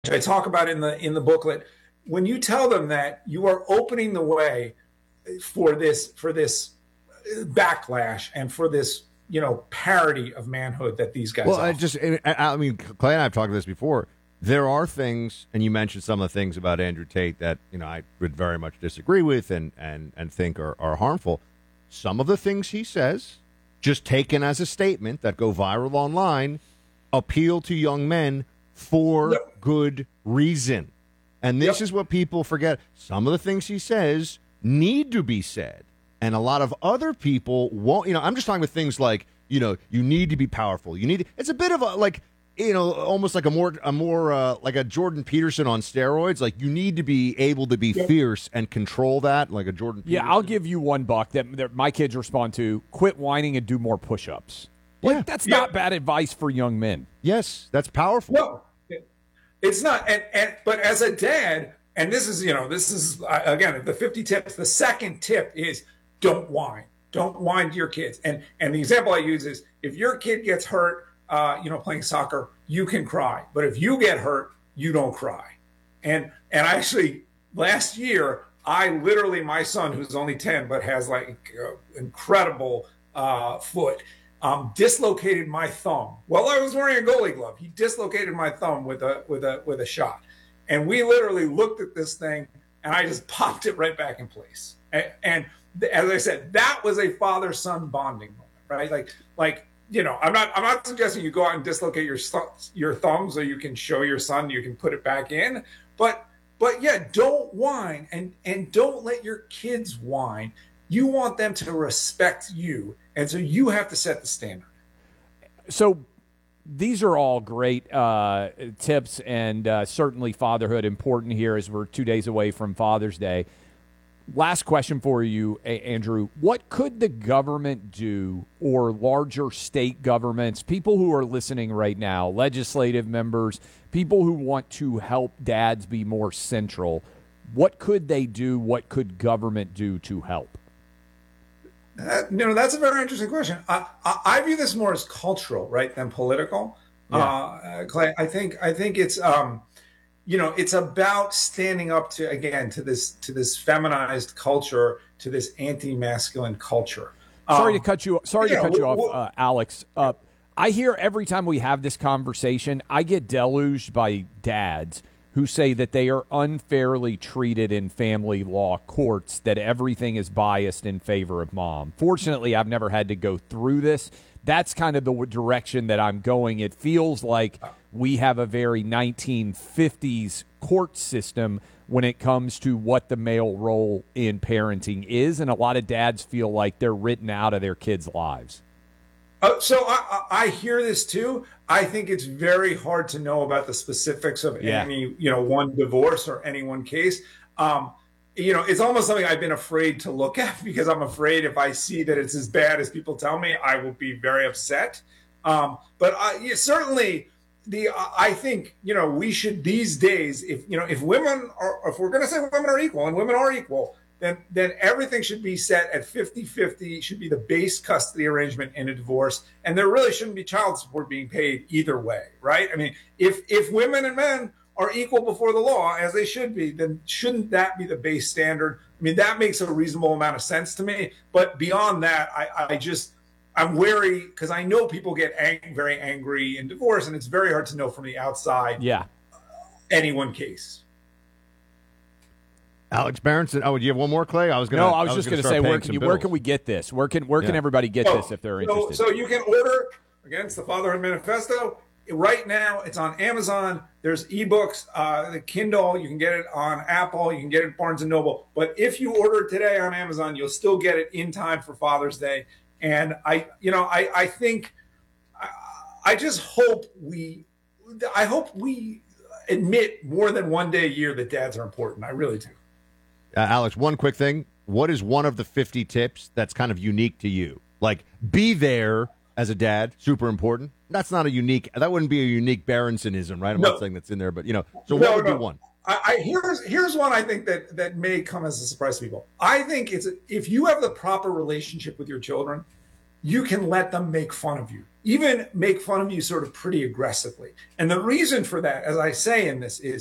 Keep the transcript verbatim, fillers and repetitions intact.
I talk about in the in the booklet, when you tell them that you are opening the way for this for this backlash and for this, you know, parody of manhood that these guys Well, I offer. just, I, I mean, Clay and I have talked about this before. There are things, and you mentioned some of the things about Andrew Tate that, you know, I would very much disagree with and, and, and think are, are harmful. Some of the things he says, just taken as a statement that go viral online, appeal to young men for Yep. good reason. And this Yep. is what people forget. Some of the things he says need to be said. And a lot of other people won't. You know, I'm just talking with things like, you know, you need to be powerful. You need. It's a bit of a like, you know, almost like a more a more uh, like a Jordan Peterson on steroids. Like you need to be able to be Yep. fierce and control that, like a Jordan. Yeah, Peterson. I'll give you one buck that, that my kids respond to. Quit whining and do more push-ups. Like, Yeah. that's Yeah. not bad advice for young men. Yes, that's powerful. No, it's not. And, and but as a dad, and this is, you know, this is uh, again the fifty tips. The second tip is don't whine. Don't whine to your kids. And and the example I use is if your kid gets hurt, uh, you know, playing soccer, you can cry. But if you get hurt, you don't cry. And and actually last year, I literally my son who's only ten but has like uh, incredible uh, foot. Um, dislocated my thumb while I was wearing a goalie glove. He dislocated my thumb with a with a with a shot, and we literally looked at this thing, and I just popped it right back in place. And, and as I said, that was a father-son bonding moment, right? Like like you know, I'm not I'm not suggesting you go out and dislocate your your thumb so you can show your son you can put it back in, but but yeah, don't whine and and don't let your kids whine. You want them to respect you. And so you have to set the standard. So these are all great uh, tips, and uh, certainly fatherhood important here as we're two days away from Father's Day. Last question for you, A- Andrew. What could the government do, or larger state governments, people who are listening right now, legislative members, people who want to help dads be more central, what could they do? What could government do to help? Uh, you know, that's a very interesting question. I, I, I view this more as cultural, right, than political. Yeah. Uh, Clay, I think I think it's um, you know, it's about standing up to again to this to this feminized culture, to this anti-masculine culture. Sorry Um, to cut you. Sorry yeah, to cut you wh- off, wh- uh, Alex. Uh, I hear every time we have this conversation, I get deluged by dads who say that they are unfairly treated in family law courts, that everything is biased in favor of mom. Fortunately, I've never had to go through this. That's kind of the direction that I'm going. It feels like we have a very nineteen fifties court system when it comes to what the male role in parenting is, and a lot of dads feel like they're written out of their kids' lives. Uh, so I, I I hear this too. I think it's very hard to know about the specifics of Yeah. any, you know, one divorce or any one case. Um, you know, it's almost something I've been afraid to look at because I'm afraid if I see that it's as bad as people tell me, I will be very upset. Um, but I, yeah, certainly, the I think you know we should these days, if you know, if women are, if we're going to say women are equal and women are equal, then then everything should be set at fifty-fifty, should be the base custody arrangement in a divorce, and there really shouldn't be child support being paid either way, right? I mean, if if women and men are equal before the law, as they should be, then shouldn't that be the base standard? I mean, that makes a reasonable amount of sense to me. But beyond that, I, I just, I'm wary because I know people get ang- very angry in divorce, and it's very hard to know from the outside Yeah. any one case. Alex Berenson. Oh, do you have one more, Clay? I was gonna. No, I was, just going to start say, where paying can some you, where bills. can we get this? Where can where can Yeah. everybody get So- this if they're so, interested? So you can order against the Fatherhood Manifesto. Right now, it's on Amazon. There's ebooks, uh, the Kindle. You can get it on Apple. You can get it at Barnes and Noble. But if you order it today on Amazon, you'll still get it in time for Father's Day. And I, you know, I, I think, I, I just hope we, I hope we admit more than one day a year that dads are important. I really do. Uh, Alex, one quick thing. What is one of the fifty tips that's kind of unique to you? Like, be there as a dad, super important. That's not a unique, that wouldn't be a unique Berensonism, right? I'm No. not saying that's in there, but, you know, so No, what would no. be one? I, I here's here's one I think that that may come as a surprise to people. I think it's if you have the proper relationship with your children, you can let them make fun of you, even make fun of you sort of pretty aggressively. And the reason for that, as I say in this, is